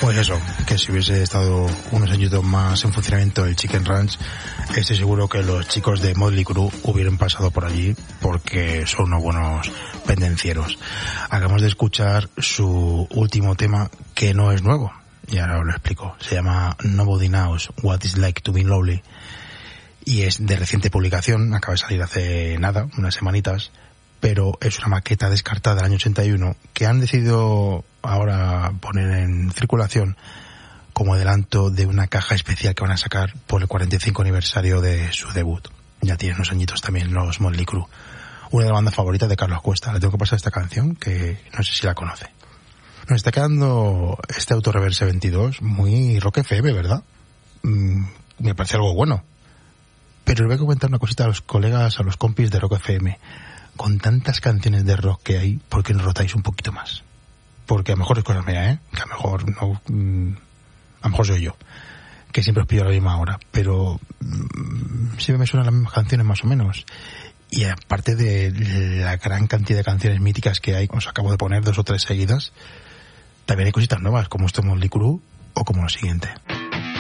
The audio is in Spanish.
Pues eso, que si hubiese estado unos añitos más en funcionamiento el Chicken Ranch, estoy seguro que los chicos de Motley Crue hubieran pasado por allí, porque son unos buenos pendencieros. Acabamos de escuchar su último tema, que no es nuevo, y ahora os lo explico. Se llama Nobody Knows What It's Like to Be Lonely, y es de reciente publicación, acaba de salir hace nada, unas semanitas, pero es una maqueta descartada del año 81 que han decidido ahora poner en circulación como adelanto de una caja especial que van a sacar por el 45 aniversario de su debut. Ya tienen unos añitos también los Motley Crue. Una de las bandas favoritas de Carlos Cuesta. Le tengo que pasar esta canción, que no sé si la conoce. Nos está quedando este Autoreverse 22 muy Rock FM, ¿verdad? Me parece algo bueno. Pero le voy a comentar una cosita a los colegas, a los compis de Rock FM. Con tantas canciones de rock que hay, ¿por qué no rotáis un poquito más? Porque a lo mejor es cosa mía, que a lo mejor no, a lo mejor soy yo, que siempre os pido a la misma hora, pero siempre me suenan las mismas canciones más o menos. Y aparte de la gran cantidad de canciones míticas que hay, os acabo de poner 2 o 3 seguidas, también hay cositas nuevas, como este Motley Crue o como lo siguiente.